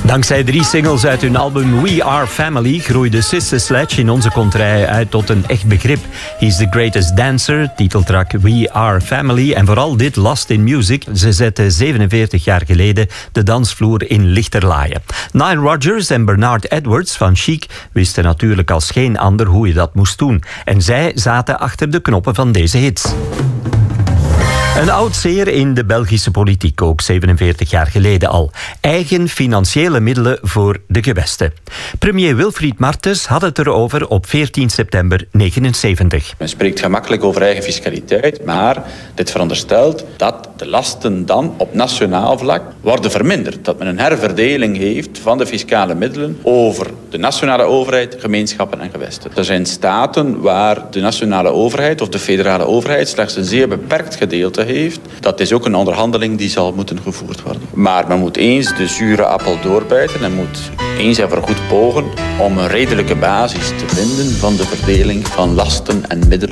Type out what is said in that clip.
Dankzij 3 singles uit hun album We Are Family groeide Sister Sledge in onze contrij uit tot een echt begrip. He's the Greatest Dancer, titeltrack We Are Family en vooral dit Lost in Music. Ze zetten 47 jaar geleden de dansvloer in Lichterlaaien. Nile Rodgers en Bernard Edwards van Chic wisten natuurlijk als geen ander hoe je dat moest doen. En zij zaten achter de knoppen van deze hits. Een oud zeer in de Belgische politiek, ook 47 jaar geleden al. Eigen financiële middelen voor de gewesten. Premier Wilfried Martens had het erover op 14 september 1979. Men spreekt gemakkelijk over eigen fiscaliteit, maar dit veronderstelt dat de lasten dan op nationaal vlak worden verminderd. Dat men een herverdeling heeft van de fiscale middelen over de nationale overheid, gemeenschappen en gewesten. Er zijn staten waar de nationale overheid of de federale overheid slechts een zeer beperkt gedeelte heeft. Dat is ook een onderhandeling die zal moeten gevoerd worden. Maar men moet eens de zure appel doorbijten en moet eens en voorgoed pogen om een redelijke basis te vinden van de verdeling van lasten en middelen.